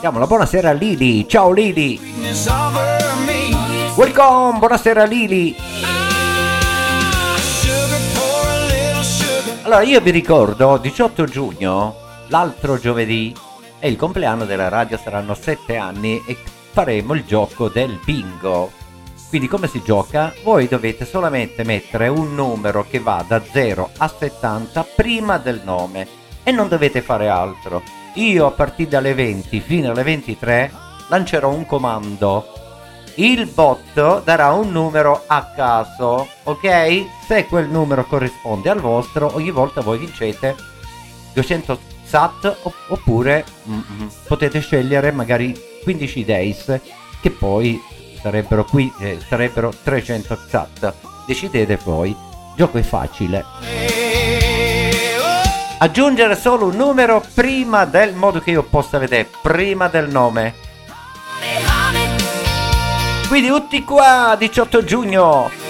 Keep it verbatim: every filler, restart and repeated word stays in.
Diamo la buonasera a Lili. Ciao Lili. Welcome, buonasera Lili. Allora io vi ricordo, diciotto giugno, l'altro giovedì, è il compleanno della radio, saranno sette anni e faremo il gioco del bingo. Quindi come si gioca? Voi dovete solamente mettere un numero che va da zero a settanta prima del nome e non dovete fare altro. Io a partire dalle venti fino alle ventitré lancerò un comando. Il bot darà un numero a caso, ok? Se quel numero corrisponde al vostro, ogni volta voi vincete duecento sat oppure mm, potete scegliere magari quindici days che poi sarebbero qui eh, sarebbero trecento sat. Decidete voi. Gioco è facile. Aggiungere solo un numero prima del modo che io possa vedere, prima del nome. Quindi tutti qua, diciotto giugno.